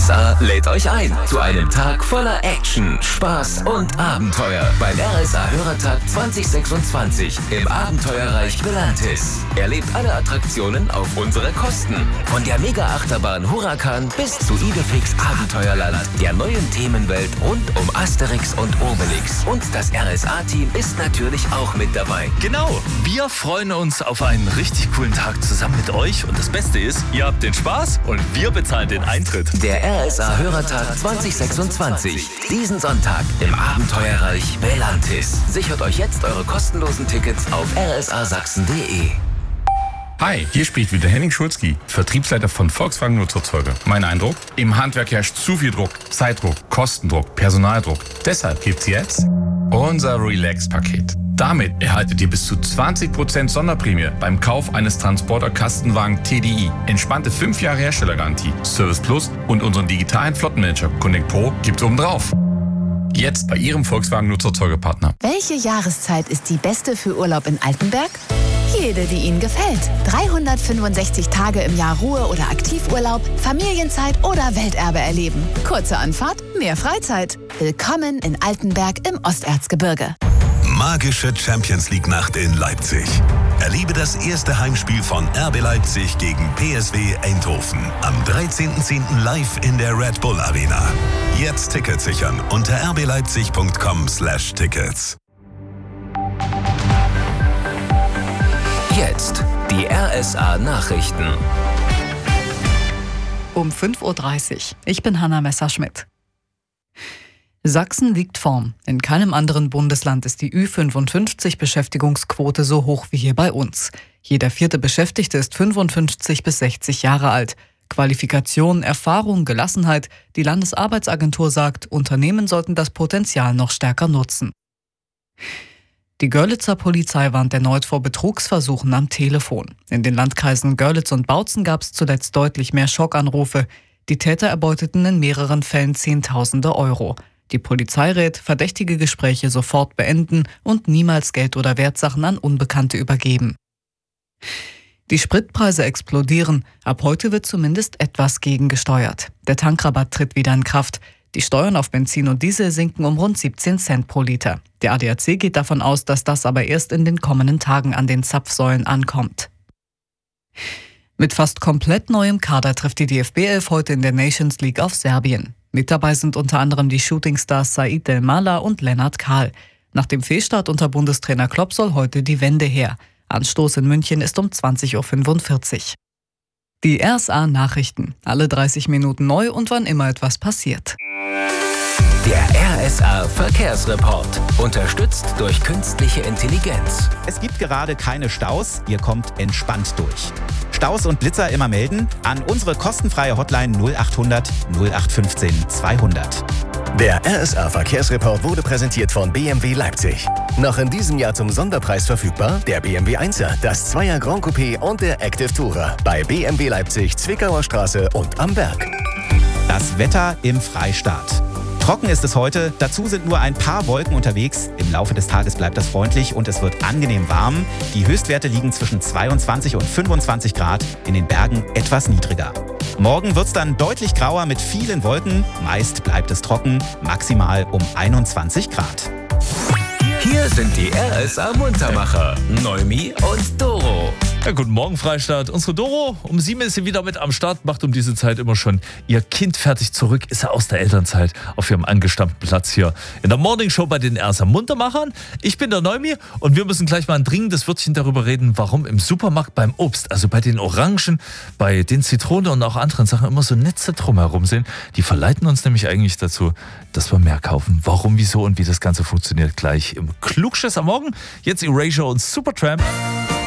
RSA lädt euch ein zu einem Tag voller Action, Spaß und Abenteuer beim RSA Hörertag 2026 im Abenteuerreich Belantis. Erlebt alle Attraktionen auf unsere Kosten. Von der Mega-Achterbahn Huracan bis zu Idefix Abenteuerland, der neuen Themenwelt rund um Asterix und Obelix. Und das RSA-Team ist natürlich auch mit dabei. Genau, wir freuen uns auf einen richtig coolen Tag zusammen mit euch. Und das Beste ist, ihr habt den Spaß und wir bezahlen den Eintritt. Der RSA Hörertag 2026. Diesen Sonntag im Abenteuerreich Belantis. Sichert euch jetzt eure kostenlosen Tickets auf rsasachsen.de. Hi, hier spricht wieder Henning Schulzki, Vertriebsleiter von Volkswagen Nutzfahrzeuge. Mein Eindruck? Im Handwerk herrscht zu viel Druck. Zeitdruck, Kostendruck, Personaldruck. Deshalb gibt's jetzt unser Relax-Paket. Damit erhaltet ihr bis zu 20% Sonderprämie beim Kauf eines Transporter-Kastenwagen TDI. Entspannte 5 Jahre Herstellergarantie, Service Plus und unseren digitalen Flottenmanager Connect Pro gibt's obendrauf. Jetzt bei Ihrem Volkswagen Nutzfahrzeuge-Partner. Welche Jahreszeit ist die beste für Urlaub in Altenberg? Jede, die Ihnen gefällt. 365 Tage im Jahr Ruhe- oder Aktivurlaub, Familienzeit oder Welterbe erleben. Kurze Anfahrt, mehr Freizeit. Willkommen in Altenberg im Osterzgebirge. Magische Champions-League-Nacht in Leipzig. Erlebe das erste Heimspiel von RB Leipzig gegen PSW Eindhoven. Am 13.10. live in der Red Bull Arena. Jetzt Tickets sichern unter rbleipzig.com/Tickets. Jetzt die RSA-Nachrichten. Um 5.30 Uhr. Ich bin Hanna Messerschmidt. Sachsen liegt vorn. In keinem anderen Bundesland ist die Ü55-Beschäftigungsquote so hoch wie hier bei uns. Jeder 4. Beschäftigte ist 55 bis 60 Jahre alt. Qualifikation, Erfahrung, Gelassenheit. Die Landesarbeitsagentur sagt, Unternehmen sollten das Potenzial noch stärker nutzen. Die Görlitzer Polizei warnt erneut vor Betrugsversuchen am Telefon. In den Landkreisen Görlitz und Bautzen gab es zuletzt deutlich mehr Schockanrufe. Die Täter erbeuteten in mehreren Fällen Zehntausende Euro. Die Polizei rät, verdächtige Gespräche sofort beenden und niemals Geld oder Wertsachen an Unbekannte übergeben. Die Spritpreise explodieren. Ab heute wird zumindest etwas gegengesteuert. Der Tankrabatt tritt wieder in Kraft. Die Steuern auf Benzin und Diesel sinken um rund 17 Cent pro Liter. Der ADAC geht davon aus, dass das aber erst in den kommenden Tagen an den Zapfsäulen ankommt. Mit fast komplett neuem Kader trifft die DFB-11 heute in der Nations League auf Serbien. Mit dabei sind unter anderem die Shootingstars Said Delmala und Lennart Kahl. Nach dem Fehlstart unter Bundestrainer Klopp soll heute die Wende her. Anstoß in München ist um 20.45 Uhr. Die RSA-Nachrichten. Alle 30 Minuten neu und wann immer etwas passiert. Der RSA-Verkehrsreport. Unterstützt durch künstliche Intelligenz. Es gibt gerade keine Staus. Ihr kommt entspannt durch. Staus und Blitzer immer melden an unsere kostenfreie Hotline 0800 0815 200. Der RSA-Verkehrsreport wurde präsentiert von BMW Leipzig. Noch in diesem Jahr zum Sonderpreis verfügbar der BMW 1er, das 2er Grand Coupé und der Active Tourer bei BMW Leipzig, Zwickauer Straße und am Berg. Das Wetter im Freistaat. Trocken ist es heute, dazu sind nur ein paar Wolken unterwegs. Im Laufe des Tages bleibt das freundlich und es wird angenehm warm. Die Höchstwerte liegen zwischen 22 und 25 Grad, in den Bergen etwas niedriger. Morgen wird es dann deutlich grauer mit vielen Wolken. Meist bleibt es trocken, maximal um 21 Grad. Hier sind die RSA-Muntermacher, Noemi und Doro. Ja, guten Morgen, Freistaat. Unsere Doro, um 7 ist sie wieder mit am Start, macht um diese Zeit immer schon ihr Kind fertig zurück, ist er aus der Elternzeit auf ihrem angestammten Platz hier in der Morningshow bei den RSA-Muntermachern. Ich bin der Noemi und wir müssen gleich mal ein dringendes Wörtchen darüber reden, warum im Supermarkt beim Obst, also bei den Orangen, bei den Zitronen und auch anderen Sachen immer so Netze drumherum sind. Die verleiten uns nämlich eigentlich dazu, dass wir mehr kaufen. Warum, wieso und wie das Ganze funktioniert, gleich im Klugschiss am Morgen. Jetzt Erasure und Supertramp.